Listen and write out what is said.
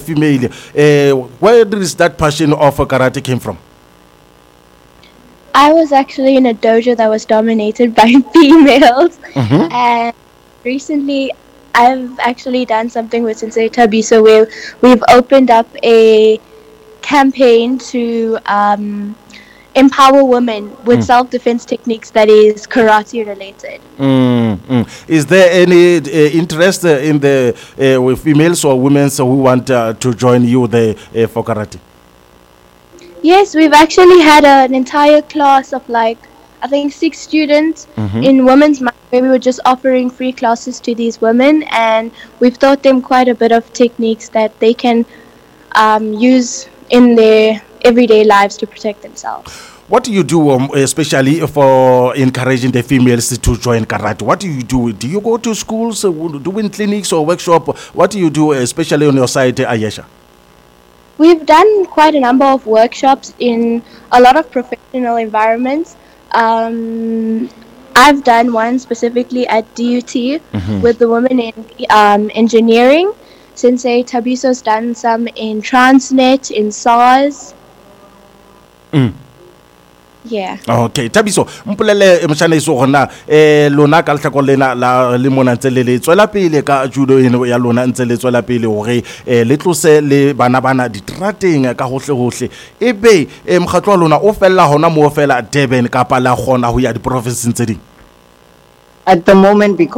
female. Where does that passion of karate came from? I was actually in a dojo that was dominated by females, and recently I've actually done something with Sensei Tabiso where we've opened up a campaign to empower women with self-defense techniques that is karate related. Is there any interest in the with females or women who want to join you there for karate? Yes, we've actually had an entire class of I think 6 students in Women's Month where we were just offering free classes to these women, and we've taught them quite a bit of techniques that they can use in their everyday lives to protect themselves. What do you do, especially for encouraging the females to join karate? What do you do? Do you go to schools, doing clinics or workshop? What do you do, especially on your side, Ayesha? We've done quite a number of workshops in a lot of professional environments. I've done one specifically at DUT with the women in engineering. Sensei Tabiso's done some in Transnet, in SARS. Yeah. Okay, Tabiso, mpolele mshana iso gona lona ka letlhako lena la le mona ntse le tswela pele ka judo eno ya lona ntse le tswela pele hore le tlose le bana ditrateng ka hohle ebe mkgatlo wa lona o fella hona mo fela Durban kapa la gona ho ya di province tse ding? At the moment, because